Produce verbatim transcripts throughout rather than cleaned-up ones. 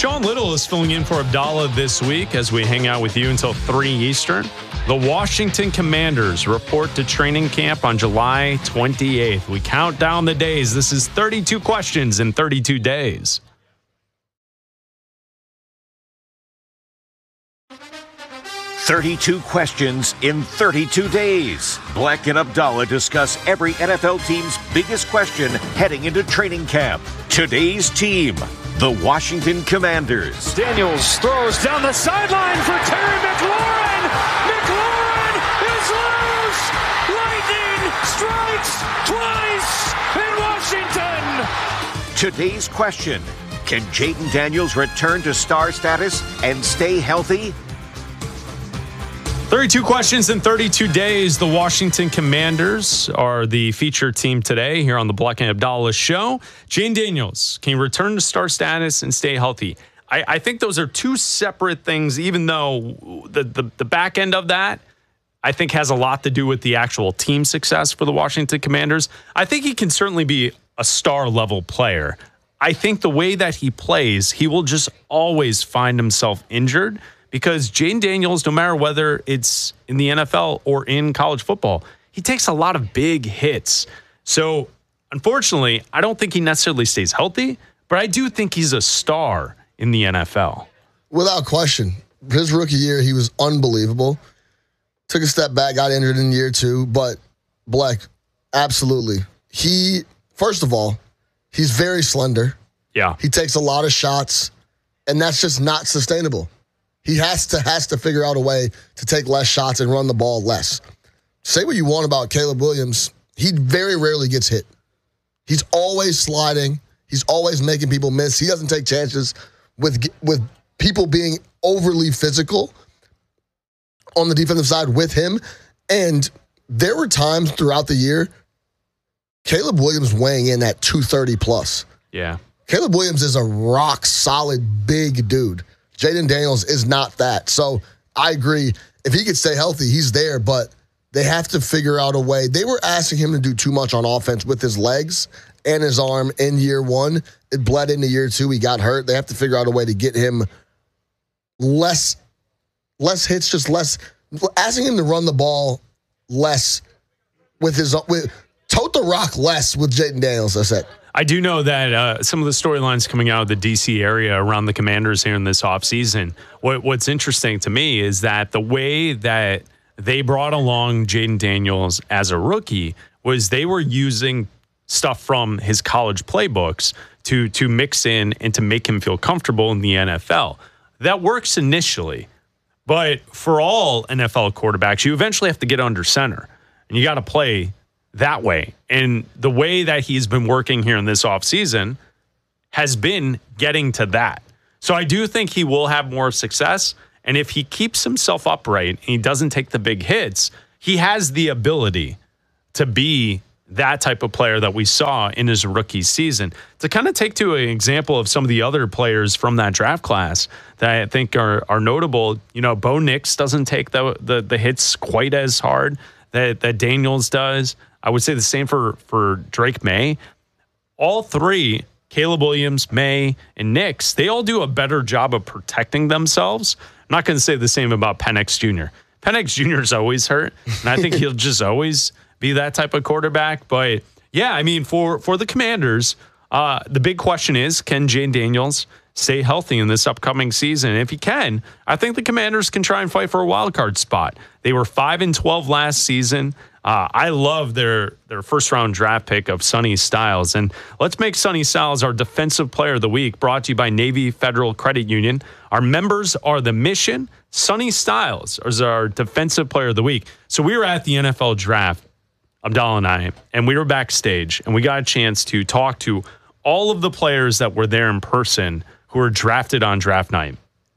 Sean Little is filling in for Abdallah this week as we hang out with you until three Eastern. The Washington Commanders report to training camp on July twenty-eighth. We count down the days. This is thirty-two questions in thirty-two days. thirty-two questions in thirty-two days. Black and Abdallah discuss every N F L team's biggest question heading into training camp. Today's team, the Washington Commanders. Daniels throws down the sideline for Terry McLaurin. McLaurin is loose. Lightning strikes twice in Washington. Today's question, can Jayden Daniels return to star status and stay healthy? thirty-two questions in thirty-two days. The Washington Commanders are the featured team today here on the Black and Abdallah show. Jayden Daniels can return to star status and stay healthy. I, I think those are two separate things, even though the, the, the back end of that, I think, has a lot to do with the actual team success for the Washington Commanders. I think he can certainly be a star-level player. I think the way that he plays, he will just always find himself injured. Because Jayden Daniels, no matter whether it's in the N F L or in college football, he takes a lot of big hits. So, unfortunately, I don't think he necessarily stays healthy, but I do think he's a star in the N F L. Without question. His rookie year, he was unbelievable. Took a step back, got injured in year two, but Black, absolutely. He, first of all, he's very slender. Yeah. He takes a lot of shots, and that's just not sustainable. He has to has to figure out a way to take less shots and run the ball less. Say what you want about Caleb Williams. He very rarely gets hit. He's always sliding. He's always making people miss. He doesn't take chances with, with people being overly physical on the defensive side with him. And there were times throughout the year, Caleb Williams weighing in at two thirty plus. Yeah. Caleb Williams is a rock-solid, big dude. Jayden Daniels is not that. So I agree. If he could stay healthy, he's there, but they have to figure out a way. They were asking him to do too much on offense with his legs and his arm in year one. It bled into year two. He got hurt. They have to figure out a way to get him less, less hits, just less, asking him to run the ball less with his, with, tote the rock less with Jayden Daniels, I said. I do know that uh, some of the storylines coming out of the D C area around the Commanders here in this offseason, what, what's interesting to me is that the way that they brought along Jayden Daniels as a rookie was they were using stuff from his college playbooks to, to mix in and to make him feel comfortable in the N F L. That works initially, but for all N F L quarterbacks, you eventually have to get under center, and you got to play that way. And the way that he's been working here in this offseason has been getting to that. So I do think he will have more success. And if he keeps himself upright and he doesn't take the big hits, he has the ability to be that type of player that we saw in his rookie season. To kind of take to an example of some of the other players from that draft class that I think are, are notable, you know, Bo Nix doesn't take the, the, the hits quite as hard that, that Daniels does. I would say the same for, for Drake May. All three, Caleb Williams, May, and Nix, they all do a better job of protecting themselves. I'm not going to say the same about Penix Junior Penix Junior is always hurt, and I think he'll just always be that type of quarterback. But, yeah, I mean, for, for the Commanders, uh, the big question is, can Jayden Daniels stay healthy in this upcoming season? If he can, I think the Commanders can try and fight for a wild card spot. They were five and twelve last season. Uh, I love their their first round draft pick of Sonny Styles. And let's make Sonny Styles our defensive player of the week, brought to you by Navy Federal Credit Union. Our members are the mission. Sonny Styles is our defensive player of the week. So we were at the N F L draft, Abdallah and I, and we were backstage, and we got a chance to talk to all of the players that were there in person who were drafted on draft night.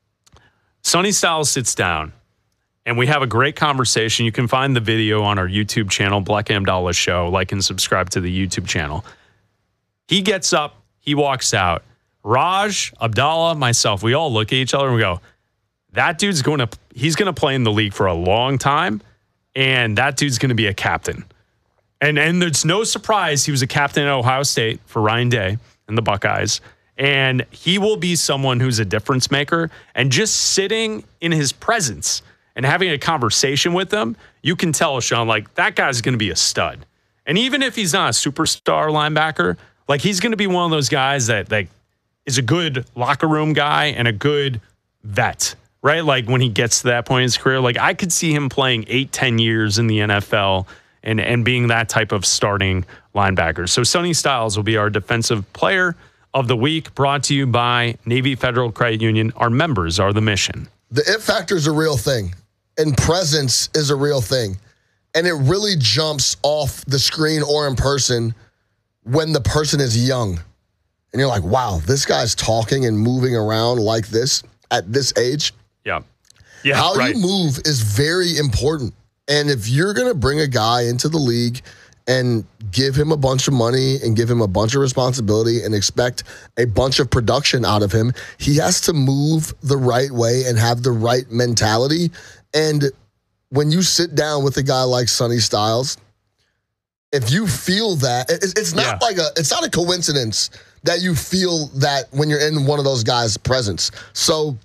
Sonny Styles sits down, and we have a great conversation. You can find the video on our YouTube channel, Black and Abdallah Show. Like and subscribe to the YouTube channel. He gets up. He walks out. Raj, Abdallah, myself, we all look at each other and we go, that dude's going to, he's going to play in the league for a long time, and that dude's going to be a captain. And, and there's no surprise he was a captain at Ohio State for Ryan Day and the Buckeyes. And he will be someone who's a difference maker. And just sitting in his presence and having a conversation with him, you can tell, Sean, like, that guy's going to be a stud. And even if he's not a superstar linebacker, like, he's going to be one of those guys that, that is a good locker room guy and a good vet, right? Like, when he gets to that point in his career, like, I could see him playing eight, ten years in the N F L and, and being that type of starting linebacker. So Sonny Styles will be our defensive player of the week, brought to you by Navy Federal Credit Union. Our members are the mission. The it factor is a real thing, and presence is a real thing. And it really jumps off the screen or in person when the person is young. And you're like, wow, this guy's talking and moving around like this at this age. Yeah. Yeah. How right. you move is very important. And if you're going to bring a guy into the league and give him a bunch of money and give him a bunch of responsibility and expect a bunch of production out of him, he has to move the right way and have the right mentality. And when you sit down with a guy like Sonny Styles, if you feel that, it's not yeah. like a, it's not a coincidence that you feel that when you're in one of those guys' presence. So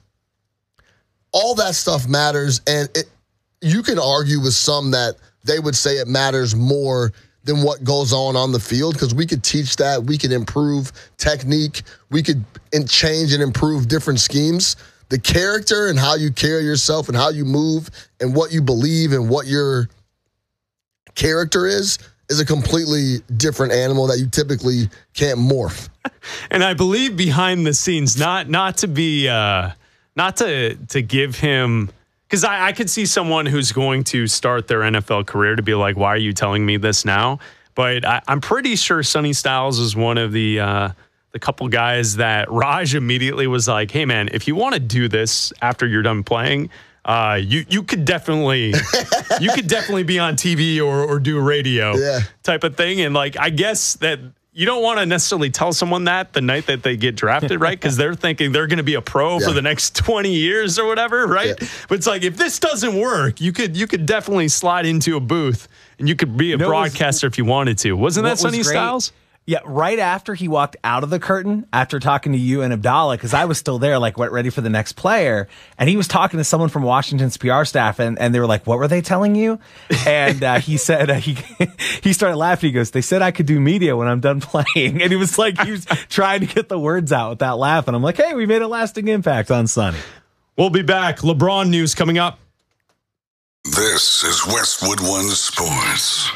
all that stuff matters, and it, you can argue with some that they would say it matters more than what goes on on the field, because we could teach that, we could improve technique, we could change and improve different schemes. The character and how you carry yourself and how you move and what you believe and what your character is, is a completely different animal that you typically can't morph. And I believe behind the scenes, not not to be, uh, not to to give him, because I, I could see someone who's going to start their N F L career to be like, why are you telling me this now? But I, I'm pretty sure Sonny Styles is one of the uh, the couple guys that Raj immediately was like, hey, man, if you want to do this after you're done playing, Uh, you you could definitely you could definitely be on T V or or do radio yeah. type of thing. And like, I guess that you don't want to necessarily tell someone that the night that they get drafted, right? Because they're thinking they're going to be a pro yeah. for the next twenty years or whatever, right? Yeah. But it's like, if this doesn't work, you could you could definitely slide into a booth and you could be a you know, broadcaster was, if you wanted to. Wasn't that Sonny Styles? Yeah, right after he walked out of the curtain, after talking to you and Abdallah, because I was still there, like, went ready for the next player, and he was talking to someone from Washington's P R staff, and, and they were like, what were they telling you? And uh, he said, uh, he he started laughing. He goes, they said I could do media when I'm done playing. And he was like, he was trying to get the words out with that laugh. And I'm like, hey, we made a lasting impact on Sonny. We'll be back. LeBron news coming up. This is Westwood One Sports.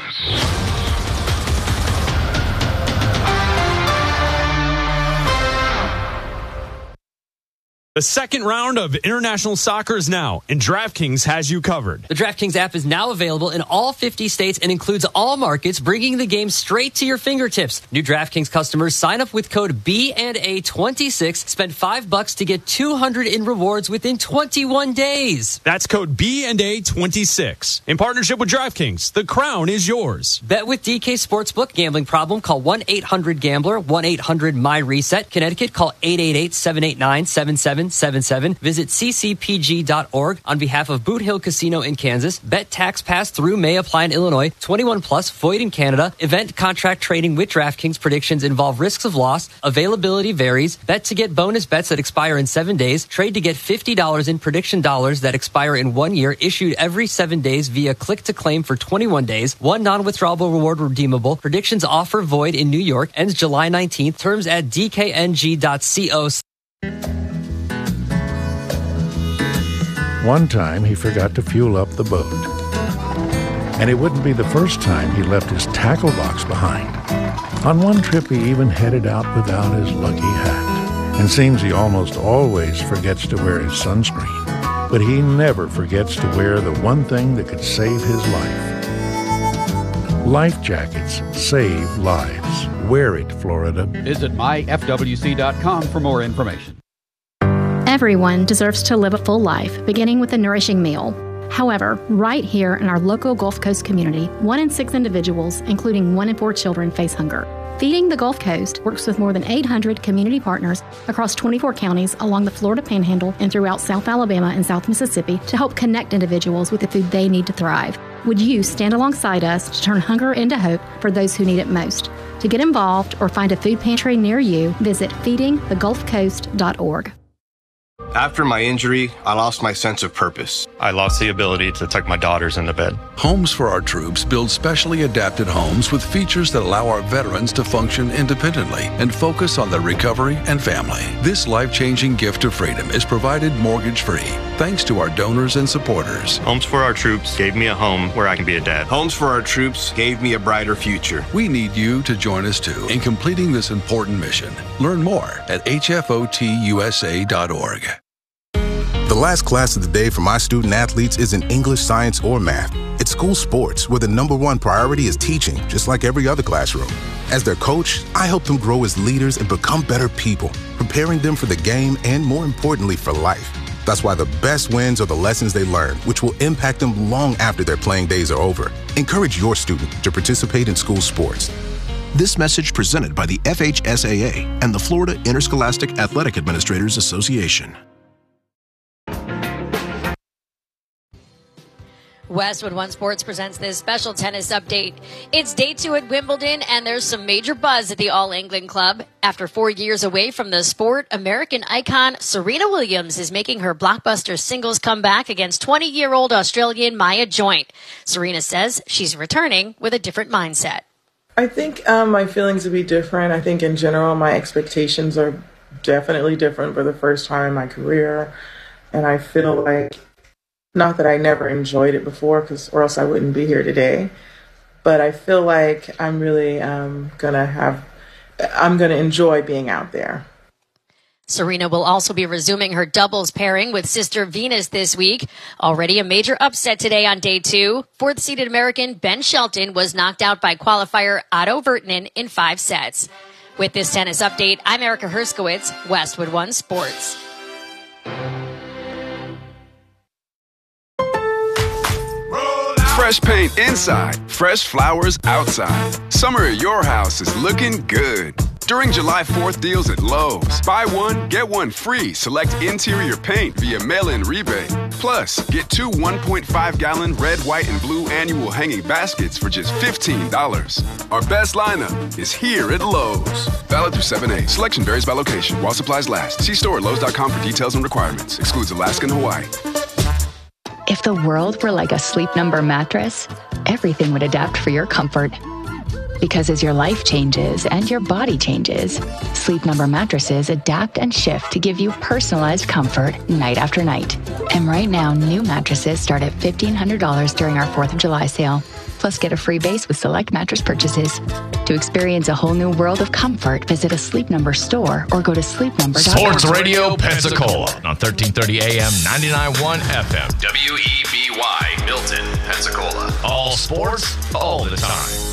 The second round of international soccer is now, and DraftKings has you covered. The DraftKings app is now available in all fifty states and includes all markets, bringing the game straight to your fingertips. New DraftKings customers sign up with code B and A twenty-six, spend five bucks to get two hundred in rewards within twenty-one days. That's code B and A twenty-six. In partnership with DraftKings, the crown is yours. Bet with D K Sportsbook. Gambling problem? Call one eight hundred gambler, one eight hundred my reset. Connecticut, call eight eight eight, seven eight nine, seven seven seven seven. Visit c c p g dot org on behalf of Boot Hill Casino in Kansas. Bet tax pass through may apply in Illinois. twenty-one plus, void in Canada. Event contract trading with DraftKings. Predictions involve risks of loss. Availability varies. Bet to get bonus bets that expire in seven days. Trade to get fifty dollars in prediction dollars that expire in one year. Issued every seven days via click to claim for twenty-one days. One non-withdrawable reward redeemable. Predictions offer void in New York. Ends July nineteenth. Terms at d k n g dot co. One time, he forgot to fuel up the boat. And it wouldn't be the first time he left his tackle box behind. On one trip, he even headed out without his lucky hat. And seems he almost always forgets to wear his sunscreen. But he never forgets to wear the one thing that could save his life. Life jackets save lives. Wear it, Florida. Visit my f w c dot com for more information. Everyone deserves to live a full life, beginning with a nourishing meal. However, right here in our local Gulf Coast community, one in six individuals, including one in four children, face hunger. Feeding the Gulf Coast works with more than eight hundred community partners across twenty-four counties along the Florida Panhandle and throughout South Alabama and South Mississippi to help connect individuals with the food they need to thrive. Would you stand alongside us to turn hunger into hope for those who need it most? To get involved or find a food pantry near you, visit feeding the gulf coast dot org. After my injury, I lost my sense of purpose. I lost the ability to tuck my daughters into bed. Homes for Our Troops builds specially adapted homes with features that allow our veterans to function independently and focus on their recovery and family. This life-changing gift of freedom is provided mortgage-free thanks to our donors and supporters. Homes for Our Troops gave me a home where I can be a dad. Homes for Our Troops gave me a brighter future. We need you to join us too in completing this important mission. Learn more at H F O T U S A dot org. The last class of the day for my student athletes isn't English, science, or math. It's school sports, where the number one priority is teaching, just like every other classroom. As their coach, I help them grow as leaders and become better people, preparing them for the game and, more importantly, for life. That's why the best wins are the lessons they learn, which will impact them long after their playing days are over. Encourage your student to participate in school sports. This message presented by the F H S A A and the Florida Interscholastic Athletic Administrators Association. Westwood One Sports presents this special tennis update. It's day two at Wimbledon, and there's some major buzz at the All England Club. After four years away from the sport, American icon Serena Williams is making her blockbuster singles comeback against twenty-year-old Australian Maya Joint. Serena says she's returning with a different mindset. I think um, my feelings would be different. I think in general my expectations are definitely different for the first time in my career, and I feel like, not that I never enjoyed it before, because or else I wouldn't be here today. But I feel like I'm really um, gonna have, I'm gonna enjoy being out there. Serena will also be resuming her doubles pairing with sister Venus this week. Already a major upset today on day two. Fourth-seeded American Ben Shelton was knocked out by qualifier Otto Virtanen in five sets. With this tennis update, I'm Erica Herskowitz, Westwood One Sports. Fresh paint inside, fresh flowers outside. Summer at your house is looking good. During July fourth deals at Lowe's, buy one, get one free. Select interior paint via mail-in rebate. Plus, get two one point five gallon red, white, and blue annual hanging baskets for just fifteen dollars. Our best lineup is here at Lowe's. Valid through seven eight. Selection varies by location while supplies last. See store at Lowe's dot com for details and requirements. Excludes Alaska and Hawaii. If the world were like a Sleep Number mattress, everything would adapt for your comfort. Because as your life changes and your body changes, Sleep Number mattresses adapt and shift to give you personalized comfort night after night. And right now, new mattresses start at fifteen hundred dollars during our fourth of July sale. Plus, get a free base with select mattress purchases. To experience a whole new world of comfort, visit a Sleep Number store or go to sleep number dot com. Sports Radio Pensacola on thirteen thirty A M, ninety-nine point one F M. W E B Y, Milton, Pensacola. All sports, all the time.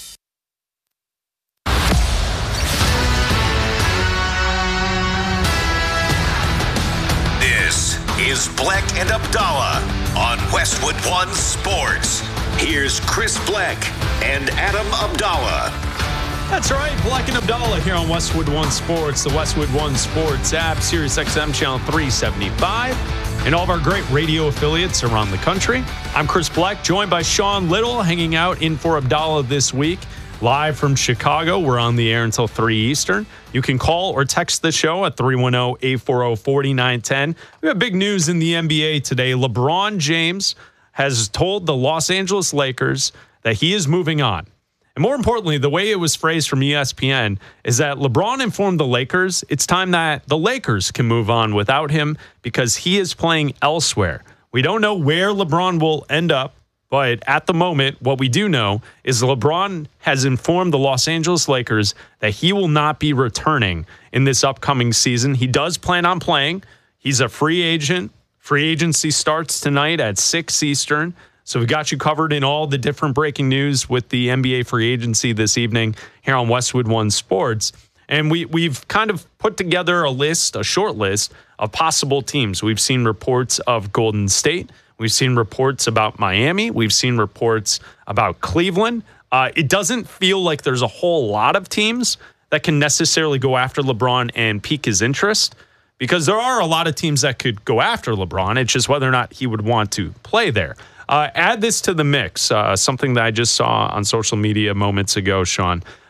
This is Black and Abdallah on Westwood One Sports. Here's Chris Black and Adam Abdallah. That's right, Black and Abdallah here on Westwood One Sports, the Westwood One Sports app, Sirius X M channel three seventy-five, and all of our great radio affiliates around the country. I'm Chris Black, joined by Sean Little, hanging out in for Abdallah this week. Live from Chicago, we're on the air until three Eastern. You can call or text the show at three one zero, eight four zero, four nine one zero. We have big news in the N B A today. LeBron James has told the Los Angeles Lakers that he is moving on. And more importantly, the way it was phrased from E S P N is that LeBron informed the Lakers it's time that the Lakers can move on without him because he is playing elsewhere. We don't know where LeBron will end up, but at the moment, what we do know is LeBron has informed the Los Angeles Lakers that he will not be returning in this upcoming season. He does plan on playing. He's a free agent. Free agency starts tonight at six Eastern. So we got you covered in all the different breaking news with the N B A free agency this evening here on Westwood One Sports. And we, we've kind of put together a list, a short list of possible teams. We've seen reports of Golden State. We've seen reports about Miami. We've seen reports about Cleveland. Uh, it doesn't feel like there's a whole lot of teams that can necessarily go after LeBron and pique his interest, because there are a lot of teams that could go after LeBron. It's just whether or not he would want to play there. Uh, add this to the mix, uh, something that I just saw on social media moments ago, Sean.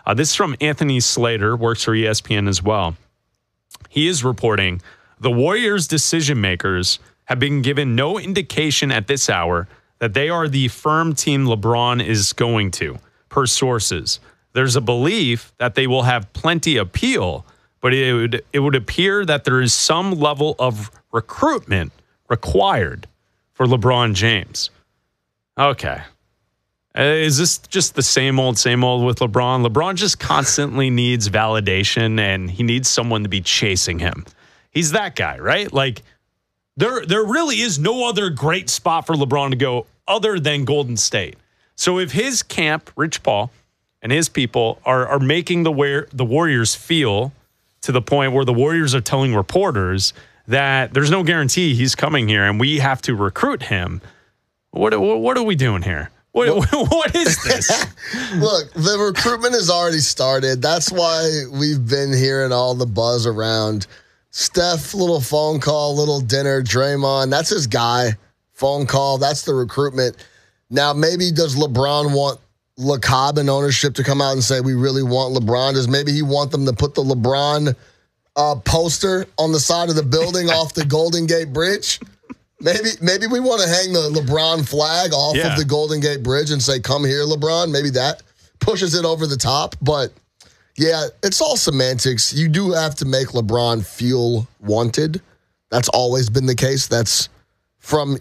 Uh, this is from Anthony Slater, works for E S P N as well. He is reporting the Warriors' decision makers have been given no indication at this hour that they are the firm team LeBron is going to, per sources. There's a belief that they will have plenty of appeal, but it would, it would appear that there is some level of recruitment required for LeBron James. Okay. Uh, is this just the same old, same old with LeBron? LeBron just constantly needs validation, and he needs someone to be chasing him. He's that guy, right? Like, there, there really is no other great spot for LeBron to go other than Golden State. So if his camp, Rich Paul, and his people are, are making the, where, the Warriors feel to the point where the Warriors are telling reporters that there's no guarantee he's coming here and we have to recruit him, what, what, what are we doing here? What, well, what is this? Look, the recruitment has already started. That's why we've been hearing all the buzz around Steph, little phone call, little dinner, Draymond. That's his guy. Phone call. That's the recruitment. Now, maybe does LeBron want LeCobb and ownership to come out and say, we really want LeBron? Does maybe he want them to put the LeBron uh, poster on the side of the building off the Golden Gate Bridge? Maybe maybe we want to hang the LeBron flag off Yeah. of the Golden Gate Bridge and say, come here, LeBron. Maybe that pushes it over the top. But, yeah, it's all semantics. You do have to make LeBron feel wanted. That's always been the case. That's from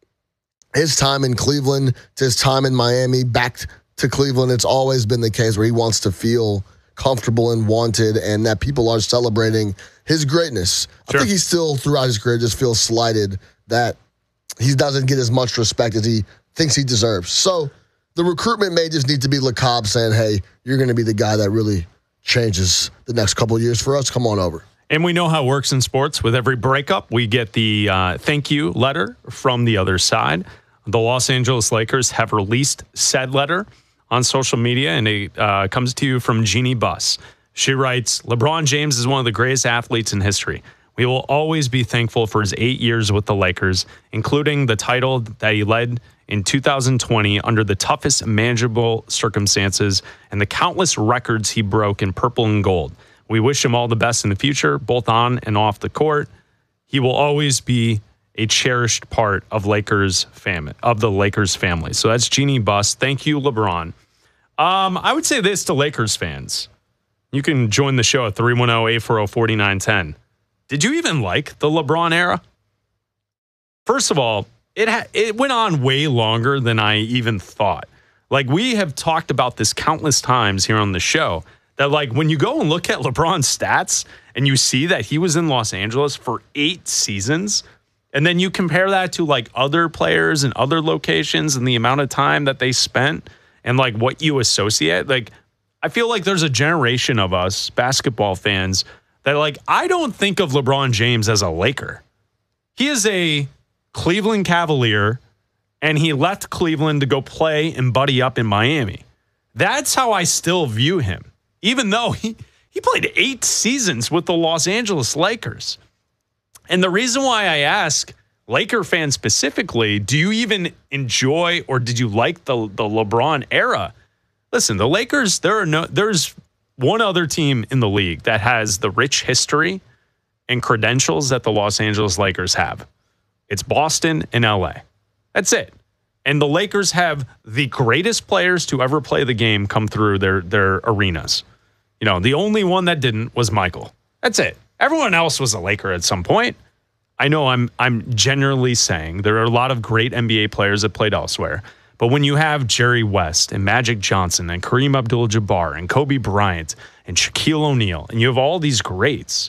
his time in Cleveland to his time in Miami, back to Cleveland. It's always been the case where he wants to feel comfortable and wanted, and that people are celebrating his greatness. Sure. I think he still, throughout his career, just feels slighted that he doesn't get as much respect as he thinks he deserves. So the recruitment may just need to be LeCobb saying, hey, you're going to be the guy that really changes the next couple of years for us. Come on over. And we know how it works in sports. With every breakup, we get the uh, thank you letter from the other side. The Los Angeles Lakers have released said letter on social media, and it uh, comes to you from Jeannie Buss. She writes, LeBron James is one of the greatest athletes in history. We will always be thankful for his eight years with the Lakers, including the title that he led in two thousand twenty under the toughest imaginable circumstances and the countless records he broke in purple and gold. We wish him all the best in the future, both on and off the court. He will always be a cherished part of Lakers family, of the Lakers family. So that's Jeannie Buss. Thank you, LeBron. Um, I would say this to Lakers fans. You can join the show at three one zero, eight four zero, four nine one zero. Did you even like the LeBron era? First of all, it ha- it went on way longer than I even thought. Like, we have talked about this countless times here on the show, that like when you go and look at LeBron's stats and you see that he was in Los Angeles for eight seasons, and then you compare that to like other players and other locations and the amount of time that they spent and like what you associate, like I feel like there's a generation of us basketball fans that like, I don't think of LeBron James as a Laker. He is a Cleveland Cavalier, and he left Cleveland to go play and buddy up in Miami. That's how I still view him, even though he, he played eight seasons with the Los Angeles Lakers. And the reason why I ask Laker fans specifically, do you even enjoy or did you like the, the LeBron era? Listen, the Lakers, there are no, there's one other team in the league that has the rich history and credentials that the Los Angeles Lakers have. It's Boston and L A. That's it. And the Lakers have the greatest players to ever play the game come through their, their arenas. You know, the only one that didn't was Michael. That's it. Everyone else was a Laker at some point. I know I'm I'm generally saying there are a lot of great N B A players that played elsewhere. But when you have Jerry West and Magic Johnson and Kareem Abdul-Jabbar and Kobe Bryant and Shaquille O'Neal, and you have all these greats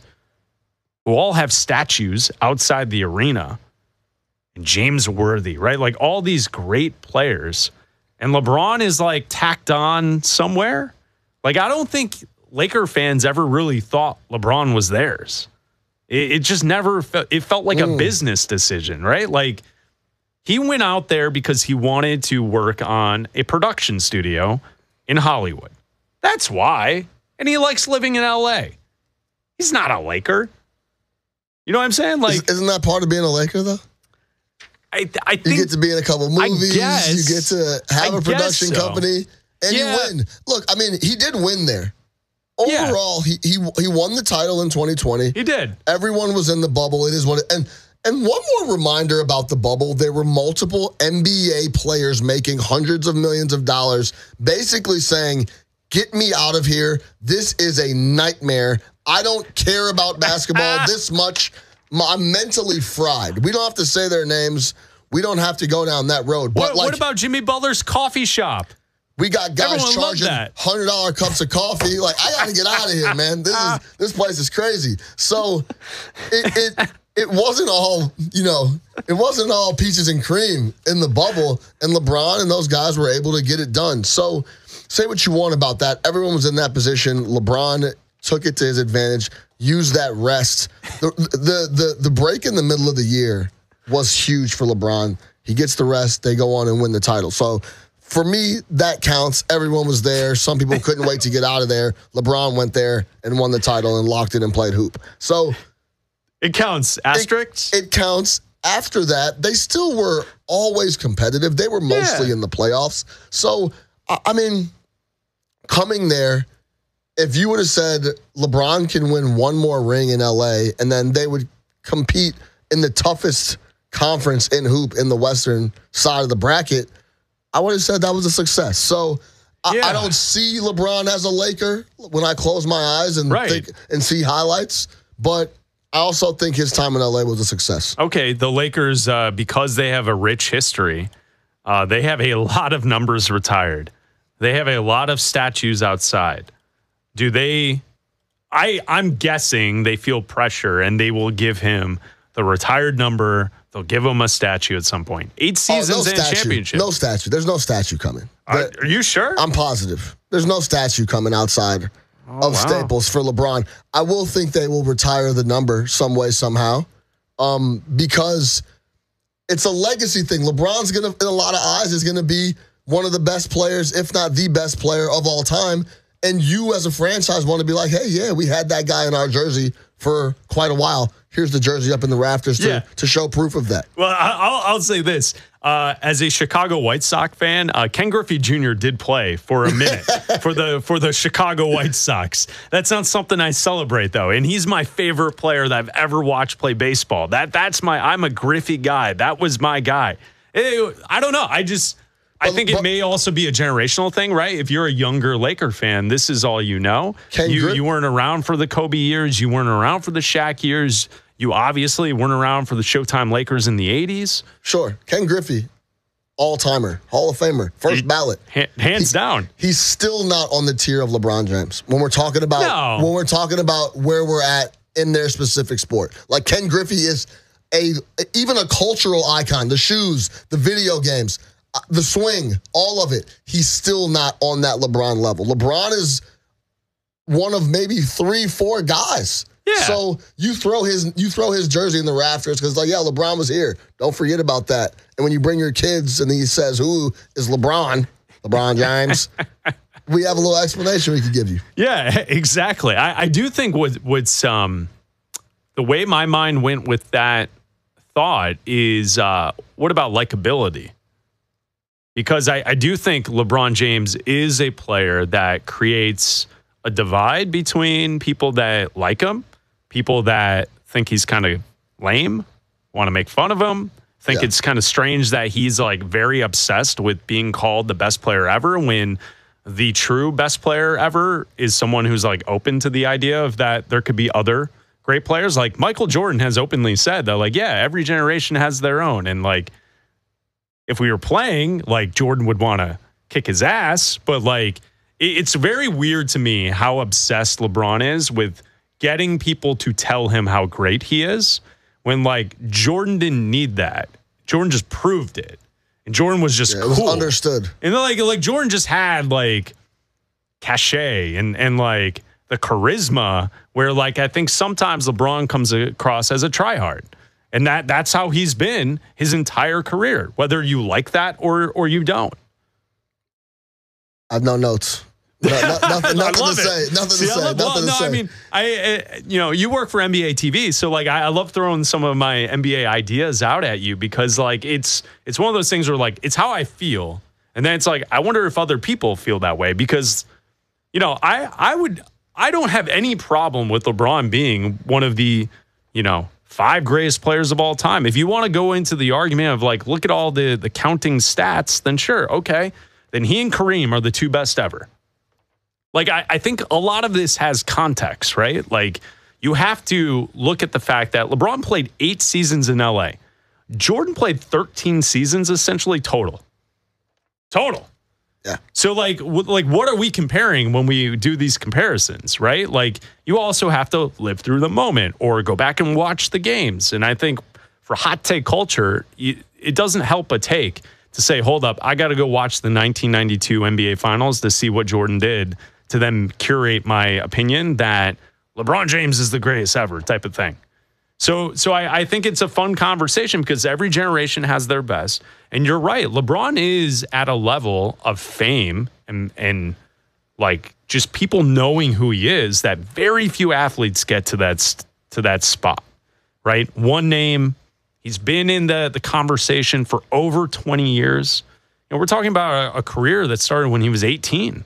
who all have statues outside the arena, and James Worthy, right? Like all these great players, and LeBron is like tacked on somewhere. Like, I don't think Laker fans ever really thought LeBron was theirs. It, it just never felt, it felt like mm. a business decision, right? Like, he went out there because he wanted to work on a production studio in Hollywood. That's why. And he likes living in L A. He's not a Laker. You know what I'm saying? Like, isn't that part of being a Laker, though? I, I think you get to be in a couple movies. You get to have I a production so. company. And Yeah. you win. Look, I mean, he did win there. Overall, he, he he won the title in twenty twenty. He did. Everyone was in the bubble. It is what it, and and one more reminder about the bubble, there were multiple N B A players making hundreds of millions of dollars basically saying, "Get me out of here. This is a nightmare. I don't care about basketball this much. I'm mentally fried." We don't have to say their names. We don't have to go down that road. But What, like, what about Jimmy Butler's coffee shop? we got guys Everyone loved charging that. one hundred dollars cups of coffee. Like, I got to get out of here, man. This is this place is crazy. So it, it it wasn't all, you know, it wasn't all peaches and cream in the bubble. And LeBron and those guys were able to get it done. So say what you want about that. Everyone was in that position. LeBron took it to his advantage, used that rest. The the the, the break in the middle of the year was huge for LeBron. He gets the rest. They go on and win the title. So for me, that counts. Everyone was there. Some people couldn't wait to get out of there. LeBron went there and won the title and locked it and played hoop. So it counts. Asterisks? It, it counts. After that, they still were always competitive. They were mostly Yeah. in the playoffs. So, I, I mean, coming there, if you would have said LeBron can win one more ring in L A and then they would compete in the toughest conference in hoop in the western side of the bracket, I would have said that was a success. So I, Yeah. I don't see LeBron as a Laker when I close my eyes and Right. think and see highlights, but I also think his time in L A was a success. Okay, the Lakers, uh, because they have a rich history, uh, they have a lot of numbers retired. They have a lot of statues outside. Do they? I I'm guessing they feel pressure and they will give him the retired number. They'll give him a statue at some point. Eight Oh, no seasons and a statue. championship. No statue. There's no statue coming. Are, are you sure? I'm positive. There's no statue coming outside Oh, of wow. Staples for LeBron. I will think they will retire the number some way, somehow, um, because it's a legacy thing. LeBron's going to, in a lot of eyes, is going to be one of the best players, if not the best player of all time. And you as a franchise want to be like, hey, yeah, we had that guy in our jersey for quite a while. Here's the jersey up in the rafters to, Yeah. to show proof of that. Well, I- I'll, I'll say this. Uh, as a Chicago White Sox fan, uh, Ken Griffey Junior did play for a minute for the for the Chicago White Sox. That's not something I celebrate, though. And he's my favorite player that I've ever watched play baseball. That That's my, I'm a Griffey guy. That was my guy. It- I don't know. I just, I think it may also be a generational thing, right? If you're a younger Laker fan, this is all you know. Ken You, Griff- you weren't around for the Kobe years. You weren't around for the Shaq years. You obviously weren't around for the Showtime Lakers in the eighties. Sure. Ken Griffey, all-timer, Hall of Famer, first ballot. Ha- hands down. He's still not on the tier of LeBron James when we're talking about No. when we're talking about where we're at in their specific sport. Like Ken Griffey is a even a cultural icon. The shoes, the video games, uh, the swing, all of it. He's still not on that LeBron level. LeBron is one of maybe three, four guys. Yeah. So you throw his you throw his jersey in the rafters because like, yeah, LeBron was here. Don't forget about that. And when you bring your kids and he says, who is LeBron? LeBron James. We have a little explanation we could give you. Yeah, exactly. I, I do think what what's um the way my mind went with that thought is uh, what about likability? Because I, I do think LeBron James is a player that creates a divide between people that like him, people that think he's kind of lame, want to make fun of him, think Yeah. it's kind of strange that he's like very obsessed with being called the best player ever when the true best player ever is someone who's like open to the idea of that there could be other great players. Like Michael Jordan has openly said that, like, yeah, every generation has their own. And like, if we were playing, like Jordan would want to kick his ass, but like, it- it's very weird to me how obsessed LeBron is with getting people to tell him how great he is when like Jordan didn't need that. Jordan just proved it. And Jordan was just Yeah, cool. it was understood. And then like like Jordan just had like cachet and and like the charisma where like I think sometimes LeBron comes across as a tryhard. And that that's how he's been his entire career, whether you like that or or you don't. I have no notes. No, no, nothing, I nothing love to it. say. Nothing See, to I say. love- nothing well, to no, say. I mean, I, uh, you know, you work for N B A T V, so like, I, I love throwing some of my N B A ideas out at you because like it's it's one of those things where like it's how I feel, And then it's like, I wonder if other people feel that way because, you know, I, I would, I don't have any problem with LeBron being one of the, you know, five greatest players of all time. If you want to go into the argument of like, look at all the, the counting stats, then sure. Okay. Then he and Kareem are the two best ever. Like, I, I think a lot of this has context, right? Like, you have to look at the fact that LeBron played eight seasons in L A. Jordan played thirteen seasons essentially total. Total. Yeah. So like, w- like, what are we comparing when we do these comparisons, right? Like, you also have to live through the moment or go back and watch the games. And I think for hot take culture, you, it doesn't help a take to say, hold up, I got to go watch the nineteen ninety-two N B A Finals to see what Jordan did to then curate my opinion that LeBron James is the greatest ever type of thing. So so I, I think it's a fun conversation because every generation has their best. And you're right. LeBron is at a level of fame and, and like just people knowing who he is that very few athletes get to that, to that spot, right? One name. He's been in the, the conversation for over twenty years. And we're talking about a, a career that started when he was eighteen.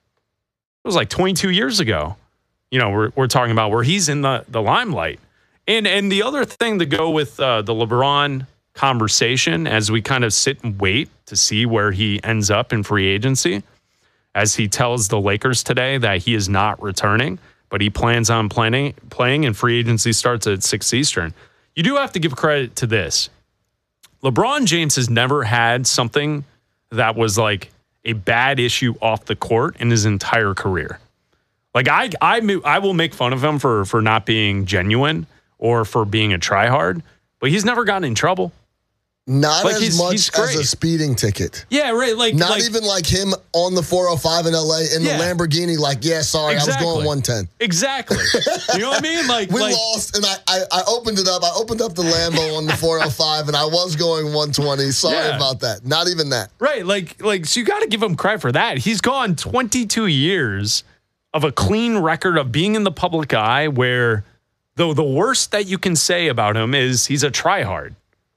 It was like twenty-two years ago. You know, we're we're talking about where he's in the, the limelight. And and the other thing to go with uh, the LeBron conversation as we kind of sit and wait to see where he ends up in free agency, as he tells the Lakers today that he is not returning, but he plans on playing, playing and free agency starts at six Eastern. You do have to give credit to this. LeBron James has never had something that was like a bad issue off the court in his entire career. Like I I I will make fun of him for for not being genuine or for being a tryhard, but he's never gotten in trouble. Not like as he's, much he's as a speeding ticket. Yeah, right. Like not like, even like him on the four oh five in L A in Yeah. the Lamborghini. Like, yeah, sorry, Exactly. I was going one ten. Exactly. You know what I mean? Like we like, lost, and I, I I opened it up. I opened up the Lambo on the four oh five, and I was going one twenty. Sorry Yeah. about that. Not even that. Right. Like like so you got to give him credit for that. He's gone twenty-two years of a clean record of being in the public eye where though the worst that you can say about him is he's a tryhard.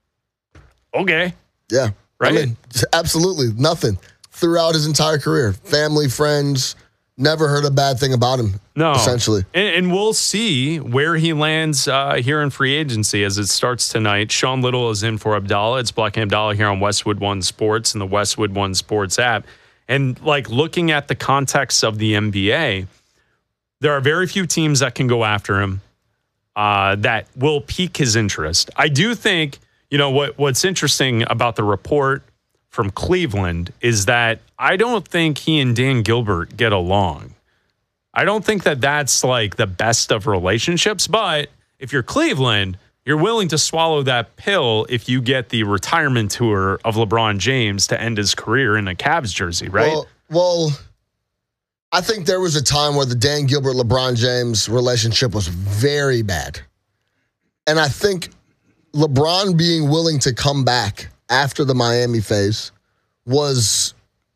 Okay. Yeah. Right? I mean, absolutely nothing throughout his entire career. Family, friends, never heard a bad thing about him. No. Essentially. And, and we'll see where he lands uh, here in free agency as it starts tonight. Sean Little is in for Abdallah. It's Black and Abdallah here on Westwood One Sports and the Westwood One Sports app. And like looking at the context of the N B A, there are very few teams that can go after him uh, that will pique his interest. I do think, you know, what what's interesting about the report from Cleveland is that I don't think he and Dan Gilbert get along. I don't think that that's like the best of relationships, but if you're Cleveland, you're willing to swallow that pill if you get the retirement tour of LeBron James to end his career in a Cavs jersey, right? Well, well, I think there was a time where the Dan Gilbert LeBron James relationship was very bad. And I think LeBron being willing to come back after the Miami phase was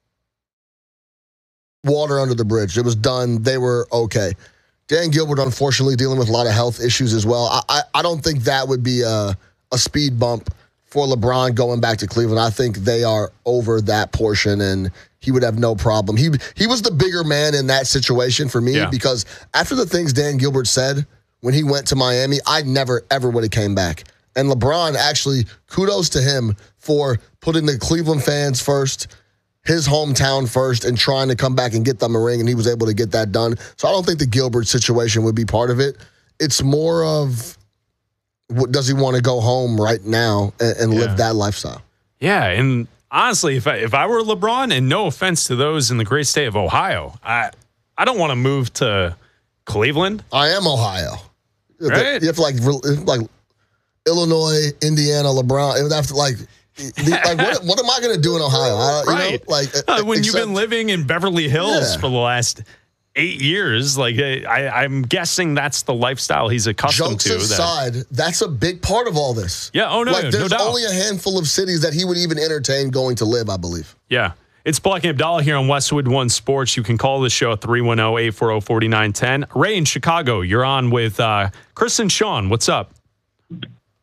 water under the bridge. It was done. They were okay. Dan Gilbert, unfortunately, dealing with a lot of health issues as well. I, I, I don't think that would be a, a speed bump for LeBron going back to Cleveland. I think they are over that portion, and he would have no problem. He he was the bigger man in that situation for me Yeah. because after the things Dan Gilbert said when he went to Miami, I never, ever would have came back. And LeBron, actually, kudos to him for putting the Cleveland fans first, his hometown first, and trying to come back and get them a ring, and he was able to get that done. So I don't think the Gilbert situation would be part of it. It's more of, what, does he want to go home right now and, and Yeah. live that lifestyle? Yeah, and honestly, if I, if I were LeBron, and no offense to those in the great state of Ohio, I I don't want to move to Cleveland. I am Ohio. Right? You have to like, like Illinois, Indiana, LeBron. It would have to like, the, like what, what am I going to do in Ohio? I, you Right. know, like Uh, when you've except- been living in Beverly Hills Yeah. for the last eight years, like I, I'm guessing that's the lifestyle he's accustomed Jokes to. that- aside, that's a big part of all this. Yeah, oh, no, like no there's doubt. only a handful of cities that he would even entertain going to live, I believe. Yeah. It's Black and Abdallah here on Westwood One Sports. You can call the show at three one zero, eight four zero, four nine one zero. Ray in Chicago, you're on with uh, Chris and Sean. What's up?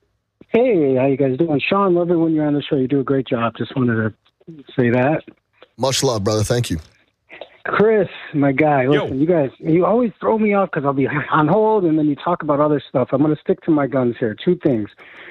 Hey, how you guys doing? Sean, love it when you're on the show. You do a great job. Just wanted to say that. Much love, brother. Thank you. Chris, my guy, listen, Yo. you guys, you always throw me off because I'll be on hold and then you talk about other stuff. I'm going to stick to my guns here. Two things.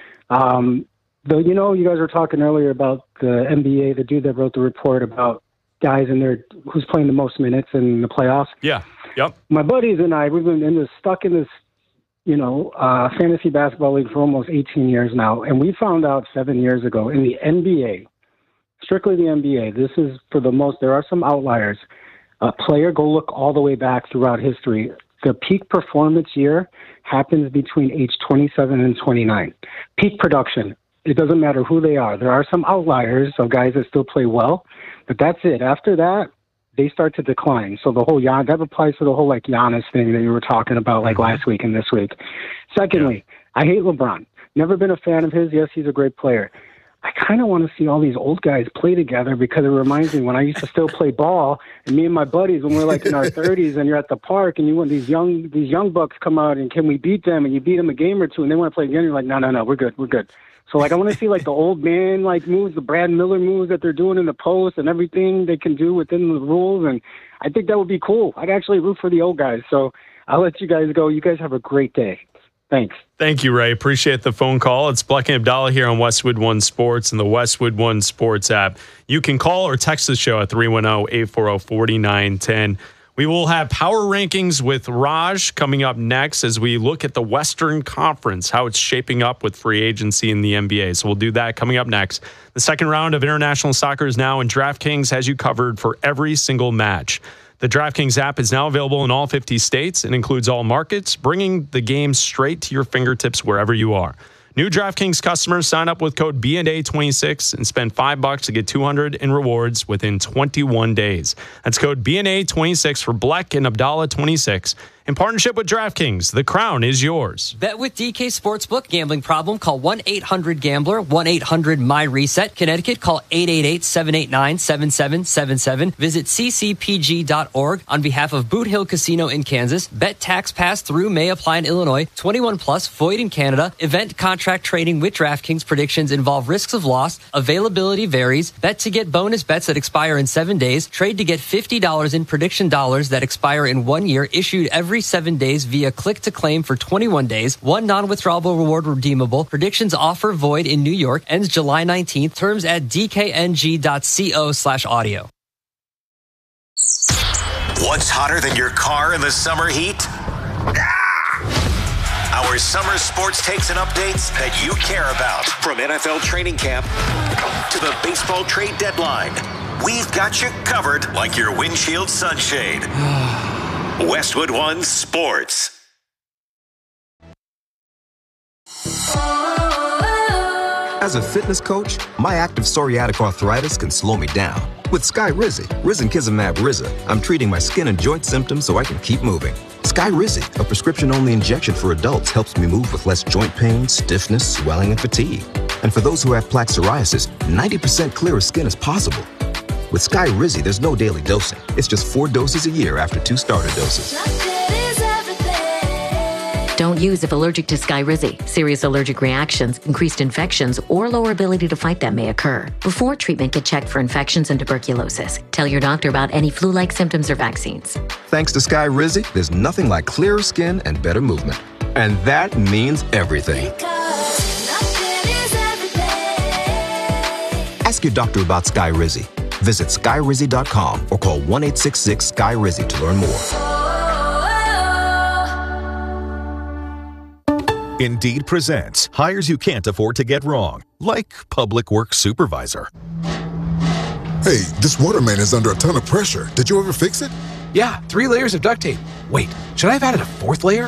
Um, the, you know, you guys were talking earlier about the N B A, the dude that wrote the report about guys in there who's playing the most minutes in the playoffs. Yeah. Yep. My buddies and I, we've been in this, stuck in this, you know, uh, fantasy basketball league for almost eighteen years now. And we found out seven years ago in the N B A, strictly the N B A, this is for the most, there are some outliers. A player, go look all the way back throughout history. The peak performance year happens between age twenty-seven and twenty-nine. Peak production. It doesn't matter who they are. There are some outliers of guys that still play well, but that's it. After that, they start to decline. So the whole Gian, that applies to the whole like Giannis thing that you were talking about like last week and this week. Secondly, I hate LeBron. Never been a fan of his. Yes, he's a great player. I kind of want to see all these old guys play together because it reminds me when I used to still play ball, and me and my buddies when we're like in our thirties and you're at the park and you want these young these young bucks come out and can we beat them, and you beat them a game or two and they want to play again. You're like, no, no, no, we're good, we're good. So like I want to see like the old man like moves, the Brad Miller moves that they're doing in the post and everything they can do within the rules, and I think that would be cool. I'd actually root for the old guys. So I'll let you guys go. You guys have a great day. Thanks. Thank you, Ray. Appreciate the phone call. It's Bleck and Abdallah here on Westwood One Sports and the Westwood One Sports app. You can call or text the show at three one zero, eight four zero, four nine one zero. We will have power rankings with Raj coming up next as we look at the Western Conference, how it's shaping up with free agency in the N B A. So we'll do that coming up next. The second round of international soccer is now, and DraftKings has you covered for every single match. The DraftKings app is now available in all fifty states and includes all markets, bringing the game straight to your fingertips wherever you are. New DraftKings customers sign up with code B N A twenty-six and spend five bucks to get two hundred in rewards within twenty-one days. That's code B N A twenty-six for Bleck and Abdallah twenty-six. In partnership with DraftKings, the crown is yours. Bet with D K Sportsbook. Gambling problem? Call one eight hundred gambler, one eight hundred my reset. Connecticut, call eight eight eight, seven eight nine, seven seven seven seven. Visit c c p g dot org on behalf of Boot Hill Casino in Kansas. Bet tax pass through may apply in Illinois. twenty-one plus, void in Canada. Event contract trading with DraftKings. Predictions involve risks of loss. Availability varies. Bet to get bonus bets that expire in seven days. Trade to get fifty dollars in prediction dollars that expire in one year. Issued every seven days via click to claim for twenty-one days. One non-withdrawable reward redeemable. Predictions offer void in New York. Ends July nineteenth. Terms at d k n g dot co slash audio. What's hotter than your car in the summer heat? Our summer sports takes and updates that you care about. From N F L training camp to the baseball trade deadline, we've got you covered like your windshield sunshade. Westwood One Sports. As a fitness coach, my active psoriatic arthritis can slow me down. With Skyrizi, Risankizumab Riza, I'm treating my skin and joint symptoms so I can keep moving. Skyrizi, a prescription-only injection for adults, helps me move with less joint pain, stiffness, swelling, and fatigue. And for those who have plaque psoriasis, ninety percent clearer skin is possible. With Skyrizi, there's no daily dosing. It's just four doses a year after two starter doses. Don't use if allergic to Skyrizi. Serious allergic reactions, increased infections, or lower ability to fight them may occur. Before treatment, get checked for infections and tuberculosis. Tell your doctor about any flu-like symptoms or vaccines. Thanks to Skyrizi, there's nothing like clearer skin and better movement. And that means everything. Ask your doctor about Skyrizi. Visit skyrizi dot com or call one eight six six S K Y R I Z I to learn more. Indeed presents hires you can't afford to get wrong, like public works supervisor. Hey, this water main is under a ton of pressure. Did you ever fix it? Yeah, three layers of duct tape. Wait, should I have added a fourth layer?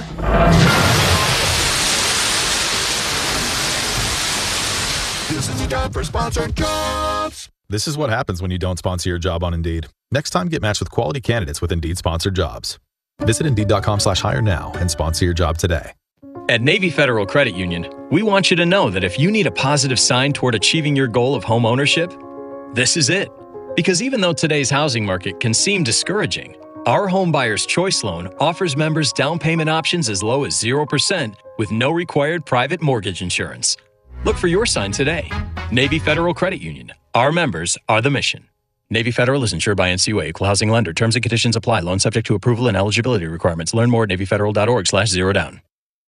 This is a job for sponsored jobs. This is what happens when you don't sponsor your job on Indeed. Next time, get matched with quality candidates with Indeed sponsored jobs. Visit Indeed.com slash hire now and sponsor your job today. At Navy Federal Credit Union, we want you to know that if you need a positive sign toward achieving your goal of home ownership, this is it. Because even though today's housing market can seem discouraging, our Home Buyer's Choice Loan offers members down payment options as low as zero percent with no required private mortgage insurance. Look for your sign today. Navy Federal Credit Union. Our members are the mission. Navy Federal is insured by N C U A, equal housing lender. Terms and conditions apply. Loan subject to approval and eligibility requirements. Learn more at navy federal dot org slash zero down.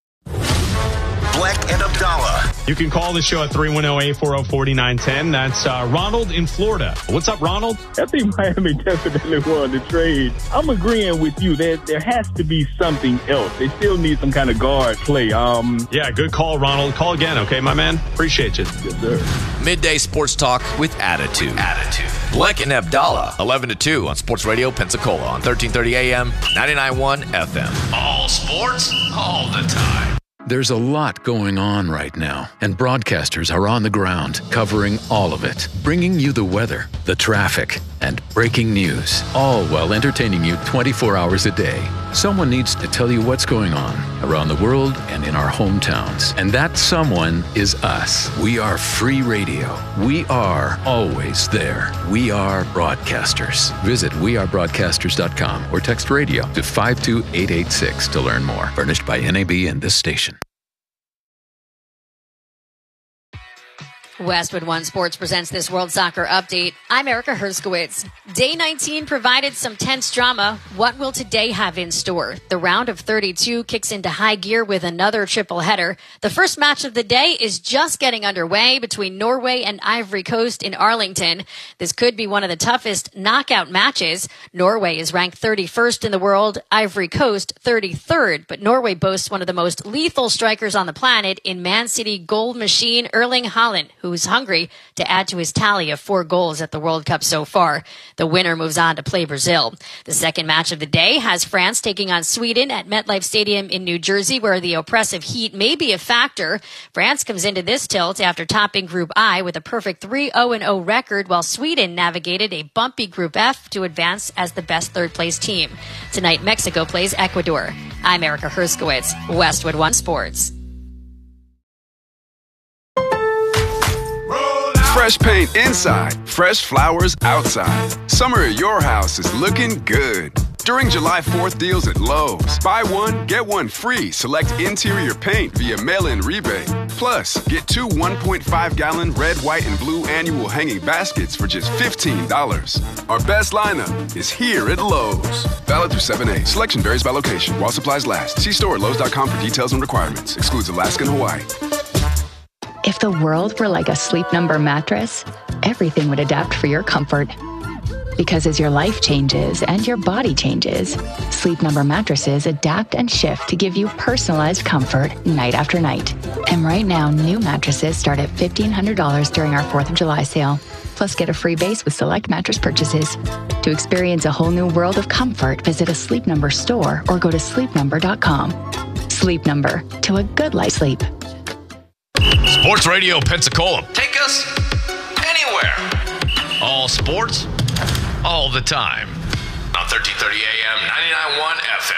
Black and Abdallah. You can call the show at three one zero, eight four zero, four nine one zero. That's uh, Ronald in Florida. What's up, Ronald? I think Miami definitely won the trade. I'm agreeing with you that there has to be something else. They still need some kind of guard play. Um, Yeah, good call, Ronald. Call again, okay, my man? Appreciate you. Yes, sir. Midday Sports Talk with Attitude. Attitude. Black and Abdallah, eleven to two on Sports Radio Pensacola on thirteen thirty A M, ninety-nine point one F M. All sports, all the time. There's a lot going on right now, and broadcasters are on the ground covering all of it, bringing you the weather, the traffic, and breaking news, all while entertaining you twenty-four hours a day. Someone needs to tell you what's going on around the world and in our hometowns, and that someone is us. We are free radio. We are always there. We are broadcasters. Visit we are broadcasters dot com or text radio to five two eight eight six to learn more. Furnished by N A B and this station. Westwood One Sports presents this World Soccer Update. I'm Erica Herskowitz. Day nineteen provided some tense drama. What will today have in store? The round of thirty-two kicks into high gear with another triple header. The first match of the day is just getting underway between Norway and Ivory Coast in Arlington. This could be one of the toughest knockout matches. Norway is ranked thirty-first in the world, Ivory Coast thirty-third, but Norway boasts one of the most lethal strikers on the planet in Man City goal machine Erling Haaland, who who's hungry to add to his tally of four goals at the World Cup so far. The winner moves on to play Brazil. The second match of the day has France taking on Sweden at MetLife Stadium in New Jersey, where the oppressive heat may be a factor. France comes into this tilt after topping Group I with a perfect three oh oh record, while Sweden navigated a bumpy Group F to advance as the best third-place team. Tonight, Mexico plays Ecuador. I'm Erica Herskowitz, Westwood One Sports. Fresh paint inside, fresh flowers outside. Summer at your house is looking good. During July fourth deals at Lowe's, buy one, get one free. Select interior paint via mail-in rebate. Plus, get two one point five gallon red, white, and blue annual hanging baskets for just fifteen dollars. Our best lineup is here at Lowe's. Valid through seven eight. Selection varies by location while supplies last. See store at lowes dot com for details and requirements. Excludes Alaska and Hawaii. If the world were like a Sleep Number mattress, everything would adapt for your comfort. Because as your life changes and your body changes, Sleep Number mattresses adapt and shift to give you personalized comfort night after night. And right now, new mattresses start at fifteen hundred dollars during our fourth of July sale. Plus, get a free base with select mattress purchases. To experience a whole new world of comfort, visit a Sleep Number store or go to sleep number dot com. Sleep Number, to a good night's sleep. Sports Radio Pensacola. Take us anywhere. All sports, all the time. On thirteen thirty A M, ninety-nine point one F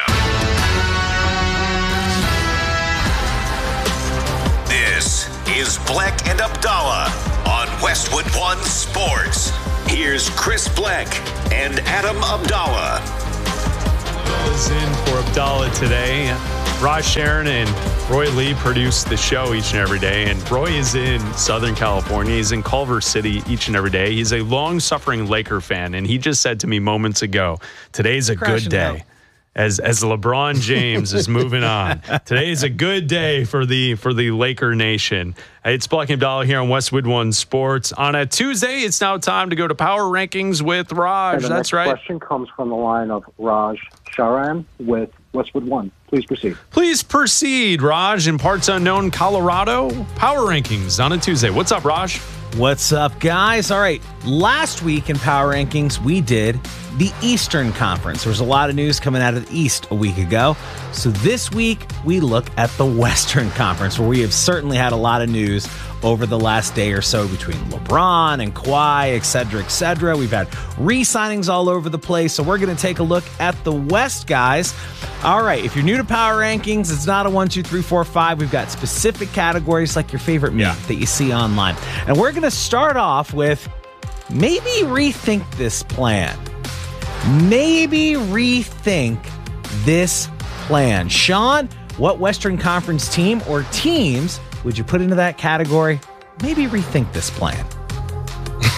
M. This is Black and Abdallah on Westwood One Sports. Here's Chris Black and Adam Abdallah. Is in for Abdallah today. Raj Sharon and Roy Lee produce the show each and every day, and Roy is in Southern California. He's in Culver City each and every day. He's a long-suffering Laker fan, and he just said to me moments ago, today's a good day. As as LeBron James is moving on. Today is a good day for the for the Laker Nation. It's Black and Abdallah here on Westwood One Sports. On a Tuesday, it's now time to go to Power Rankings with Raj. And the That's next right. question comes from the line of Raj Sharan with Westwood One. Please proceed. Please proceed, Raj, in parts unknown Colorado. Power Rankings on a Tuesday. What's up, Raj? What's up, guys? All right. Last week in Power Rankings, we did the Eastern Conference. There was a lot of news coming out of the East a week ago. So this week, we look at the Western Conference, where we have certainly had a lot of news over the last day or so between LeBron and Kawhi, et cetera, et cetera. We've had re-signings all over the place. So we're going to take a look at the West, guys. All right. If you're new to Power Rankings, it's not a one, two, three, four, five. We've got specific categories like your favorite meme yeah. that you see online. And we're going to start off with maybe rethink this plan. Maybe rethink this plan. Sean, what Western Conference team or teams would you put into that category? Maybe rethink this plan.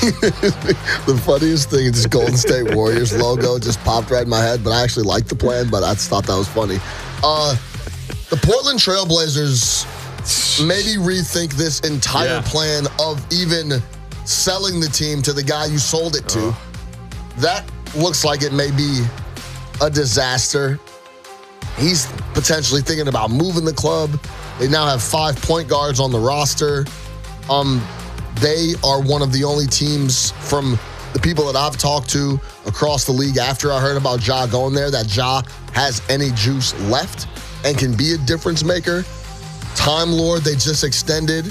The funniest thing is this Golden State Warriors logo just popped right in my head, but I actually liked the plan, but I just thought that was funny. Uh, the Portland Trailblazers maybe rethink this entire yeah. plan of even selling the team to the guy you sold it to. Oh. That looks like it may be a disaster. He's potentially thinking about moving the club. They now have five point guards on the roster. Um, they are one of the only teams from the people that I've talked to across the league after I heard about Ja going there that Ja has any juice left and can be a difference maker. Time Lord, they just extended.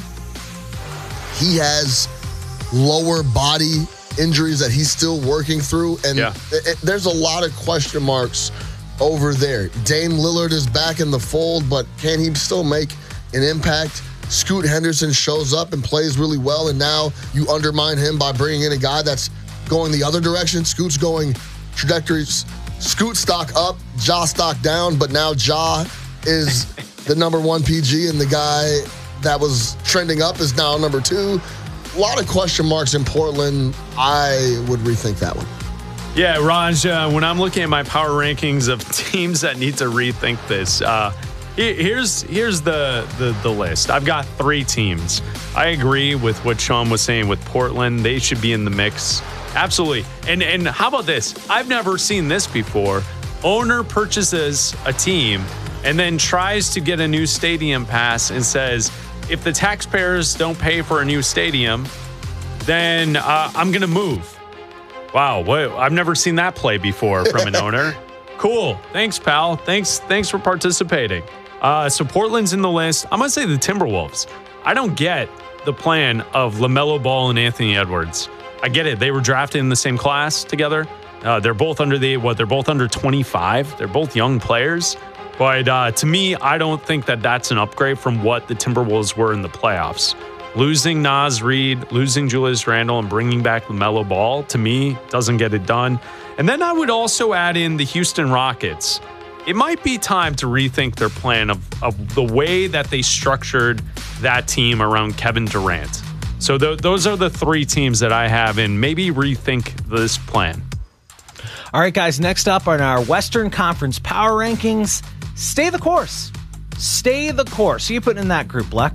He has lower body injuries that he's still working through, and yeah. it, it, there's a lot of question marks over there. Dame Lillard is back in the fold, but can he still make an impact? Scoot Henderson shows up and plays really well, and now you undermine him by bringing in a guy that's going the other direction. Scoot's going trajectories. Scoot stock up, Ja stock down, but now Ja is the number one P G, and the guy that was trending up is now number two. A lot of question marks in Portland. I would rethink that one. Yeah, Raj, uh, when I'm looking at my power rankings of teams that need to rethink this, uh, here's here's the, the, the list. I've got three teams. I agree with what Sean was saying with Portland. They should be in the mix. Absolutely. And, and how about this? I've never seen this before. Owner purchases a team and then tries to get a new stadium pass and says, if the taxpayers don't pay for a new stadium, then uh, I'm going to move. Wow, what, I've never seen that play before from an owner. Cool. Thanks, pal. Thanks thanks for participating. Uh, so Portland's in the list. I'm going to say the Timberwolves. I don't get the plan of LaMelo Ball and Anthony Edwards. I get it. They were drafted in the same class together. Uh, they're both under the, what, they're both under twenty-five. They're both young players. But uh, to me, I don't think that that's an upgrade from what the Timberwolves were in the playoffs. Losing Naz Reid, losing Julius Randle, and bringing back LaMelo Ball, to me, doesn't get it done. And then I would also add in the Houston Rockets. It might be time to rethink their plan of, of the way that they structured that team around Kevin Durant. So th- those are the three teams that I have, and maybe rethink this plan. All right, guys, next up on our Western Conference Power Rankings, stay the course. Stay the course. Who you putting in that group, Bleck?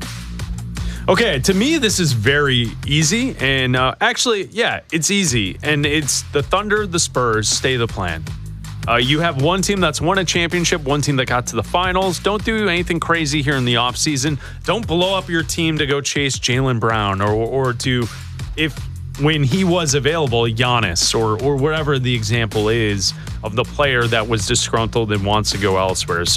Okay, to me, this is very easy. And uh, actually, yeah, it's easy. And it's the Thunder, the Spurs, stay the plan. Uh, you have one team that's won a championship, one team that got to the finals. Don't do anything crazy here in the offseason. Don't blow up your team to go chase Jaylen Brown or, or to, if when he was available, Giannis or, or whatever the example is of the player that was disgruntled and wants to go elsewhere. So